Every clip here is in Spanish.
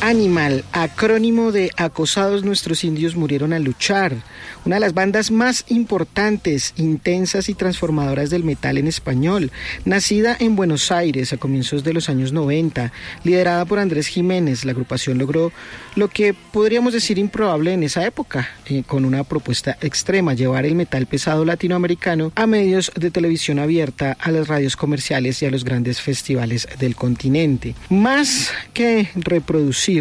Animal, acrónimo de Acosados nuestros indios murieron al luchar, una de las bandas más importantes, intensas y transformadoras del metal en español, nacida en Buenos Aires a comienzos de los años 90, liderada por Andrés Jiménez. La agrupación logró lo que podríamos decir improbable en esa época, con una propuesta extrema: llevar el metal pesado latinoamericano a medios de televisión abierta, a las radios comerciales y a los grandes festivales del continente. Más que reproducir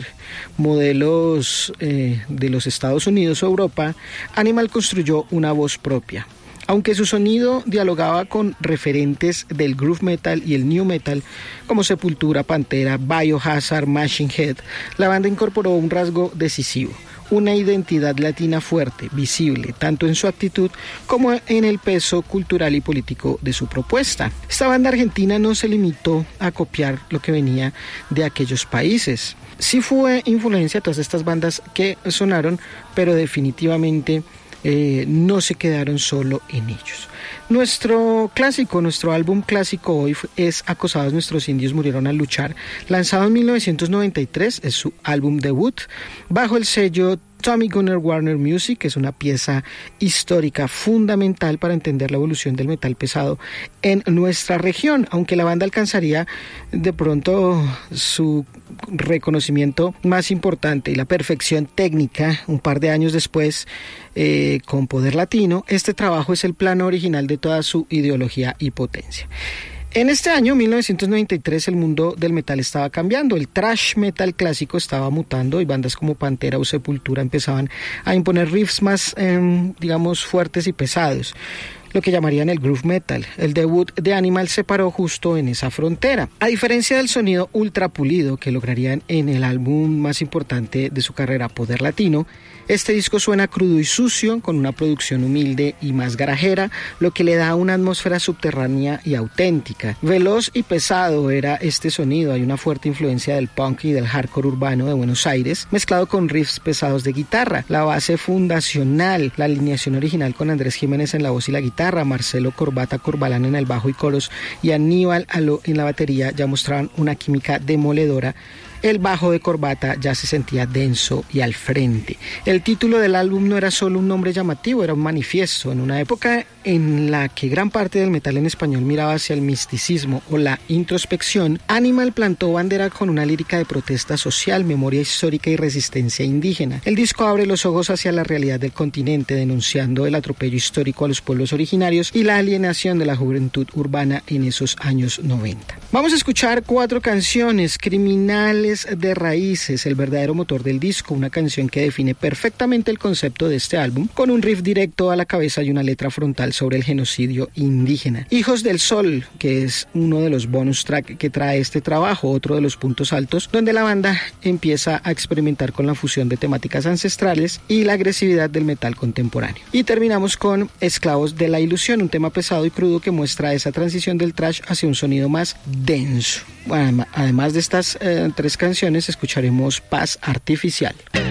modelos de los Estados Unidos o Europa, Animal construyó una voz propia. Aunque su sonido dialogaba con referentes del groove metal y el new metal como Sepultura, Pantera, Biohazard, Machine Head, la banda incorporó un rasgo decisivo: una identidad latina fuerte, visible, tanto en su actitud como en el peso cultural y político de su propuesta. Esta banda argentina no se limitó a copiar lo que venía de aquellos países. Sí fue influencia de todas estas bandas que sonaron, pero definitivamente no se quedaron solo en ellos. Nuestro álbum clásico hoy es Acosados nuestros indios murieron al luchar, lanzado en 1993, es su álbum debut, bajo el sello Tommy Gunner Warner Music. Es una pieza histórica fundamental para entender la evolución del metal pesado en nuestra región, aunque la banda alcanzaría de pronto su reconocimiento más importante y la perfección técnica un par de años después con Poder Latino. Este trabajo es el plano original de toda su ideología y potencia. En este año, 1993, el mundo del metal estaba cambiando. El thrash metal clásico estaba mutando y bandas como Pantera o Sepultura empezaban a imponer riffs más, fuertes y pesados, lo que llamarían el groove metal. El debut de Animal se paró justo en esa frontera. A diferencia del sonido ultra pulido que lograrían en el álbum más importante de su carrera, Poder Latino, este disco suena crudo y sucio, con una producción humilde y más garajera, lo que le da una atmósfera subterránea y auténtica. Veloz y pesado era este sonido. Hay una fuerte influencia del punk y del hardcore urbano de Buenos Aires, mezclado con riffs pesados de guitarra. La base fundacional, la alineación original con Andrés Jiménez en la voz y la guitarra, Marcelo Corbata Corbalán en el bajo y coros y Aníbal Aló en la batería ya mostraban una química demoledora. El bajo de Corbata ya se sentía denso y al frente. El título del álbum no era solo un nombre llamativo, era un manifiesto. En una época en la que gran parte del metal en español miraba hacia el misticismo o la introspección, Animal plantó bandera con una lírica de protesta social, memoria histórica y resistencia indígena. El disco abre los ojos hacia la realidad del continente, denunciando el atropello histórico a los pueblos originarios y la alienación de la juventud urbana en esos años 90. Vamos a escuchar 4 canciones: Criminales de Raíces, el verdadero motor del disco, una canción que define perfectamente el concepto de este álbum, con un riff directo a la cabeza y una letra frontal sobre el genocidio indígena. Hijos del Sol, que es uno de los bonus track que trae este trabajo, otro de los puntos altos, donde la banda empieza a experimentar con la fusión de temáticas ancestrales y la agresividad del metal contemporáneo. Y terminamos con Esclavos de la Ilusión, un tema pesado y crudo que muestra esa transición del thrash hacia un sonido más denso. Bueno, además de estas 3 canciones, escucharemos Paz Artificial.